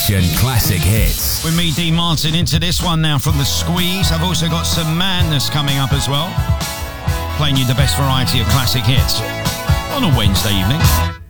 Selection Classic Hits. With me, Dean Martin, into this one now from The Squeeze. I've also got some Madness coming up as well. Playing you the best variety of classic hits on a Wednesday evening.